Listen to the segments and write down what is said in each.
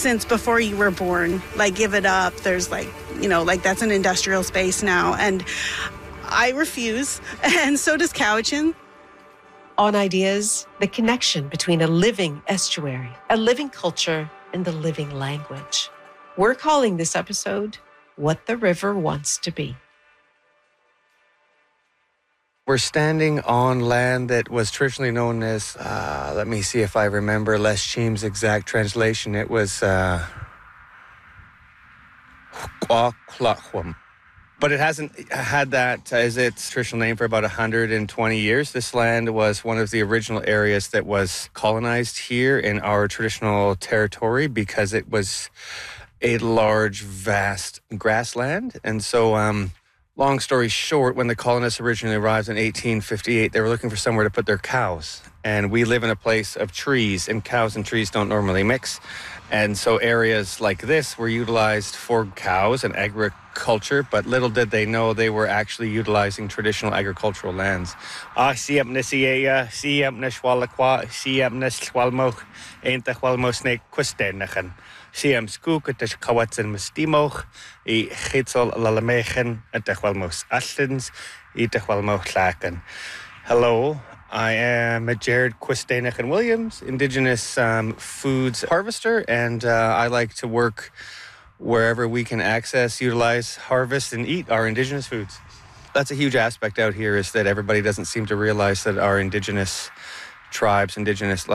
since before you were born. Like, give it up. There's like, like that's an industrial space now. And I refuse. And so does Cowichan. On Ideas, the connection between a living estuary, a living culture, and the living language. We're calling this episode, What the River Wants to Be. We're standing on land that was traditionally known as, let me see if I remember Les Chim's exact translation. It was Quaklachwam. But it hasn't had that as its traditional name for about 120 years. This land was one of the original areas that was colonized here in our traditional territory because it was a large, vast grassland. And so, long story short, when the colonists originally arrived in 1858, they were looking for somewhere to put their cows. And we live in a place of trees, and cows and trees don't normally mix. And so areas like this were utilized for cows and agriculture, but little did they know they were actually utilizing traditional agricultural lands. Siam Nisiea, Siam Nishwalakwa, Siam Nishwalmoch, Ain't the Walmosnake Questenachen. Siam Skook at the Kawatsan Mustimoch, E Hitsol Lalamechen at the Walmos Ashlins, E the Walmoch Laken. Hello. I am Jared Questenachen Williams, Indigenous foods harvester, and I like to work wherever we can access, utilize, harvest, and eat our Indigenous foods. That's a huge aspect out here, is that everybody doesn't seem to realize that our Indigenous tribes, Indigenous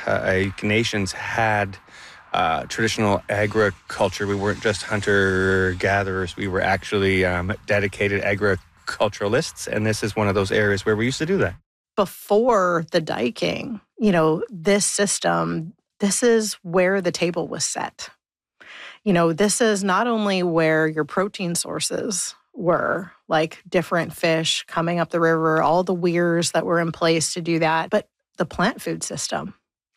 nations had traditional agriculture. We weren't just hunter-gatherers. We were actually dedicated agriculturalists, and this is one of those areas where we used to do that. Before the diking, this system, this is where the table was set. This is not only where your protein sources were, like different fish coming up the river, all the weirs that were in place to do that, but the plant food system.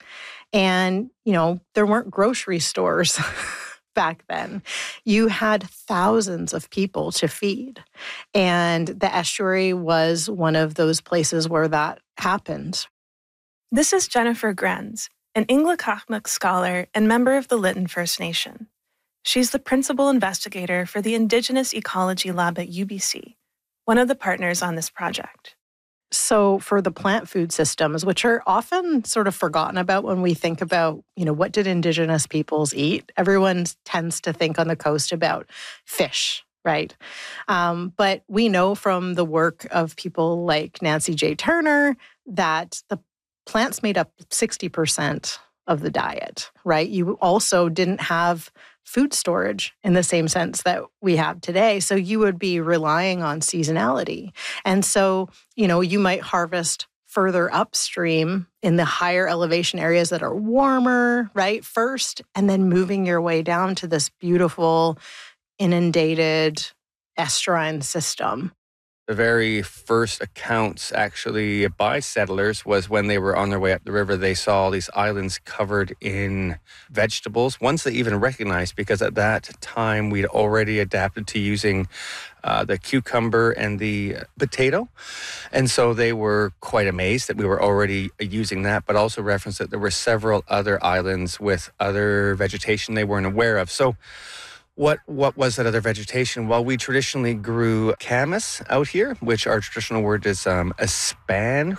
And, there weren't grocery stores back then. You had thousands of people to feed. And the estuary was one of those places where that happened. This is Jennifer Grenz, an Inglakahnak scholar and member of the Lytton First Nation. She's the principal investigator for the Indigenous Ecology Lab at UBC, one of the partners on this project. So for the plant food systems, which are often sort of forgotten about when we think about, what did Indigenous peoples eat? Everyone tends to think on the coast about fish, right? But we know from the work of people like Nancy J. Turner that the plants made up 60% of the diet, right? You also didn't have food storage in the same sense that we have today. So you would be relying on seasonality. And so, you might harvest further upstream in the higher elevation areas that are warmer, right, first, and then moving your way down to this beautiful inundated estuarine system. The very first accounts actually by settlers was when they were on their way up the river. They saw these islands covered in vegetables, ones they even recognized, because at that time we'd already adapted to using the cucumber and the potato. And so they were quite amazed that we were already using that, but also referenced that there were several other islands with other vegetation they weren't aware of. So What was that other vegetation? Well, we traditionally grew camas out here, which our traditional word is a span.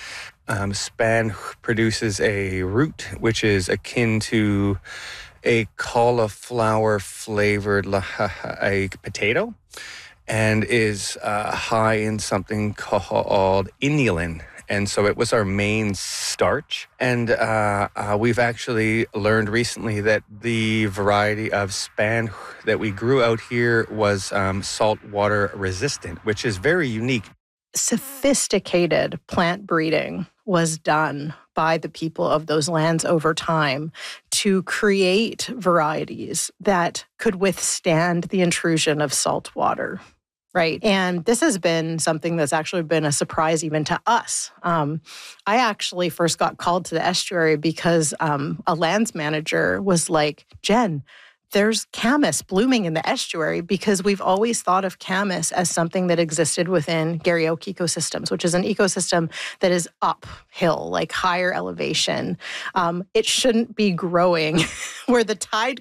Span produces a root, which is akin to a cauliflower-flavored a potato, and is high in something called inulin. And so it was our main starch. And we've actually learned recently that the variety of span that we grew out here was saltwater resistant, which is very unique. Sophisticated plant breeding was done by the people of those lands over time to create varieties that could withstand the intrusion of salt water. Right. And this has been something that's actually been a surprise even to us. I actually first got called to the estuary because a lands manager was like, Jen, there's camas blooming in the estuary, because we've always thought of camas as something that existed within Garry Oak ecosystems, which is an ecosystem that is uphill, like higher elevation. It shouldn't be growing where the tide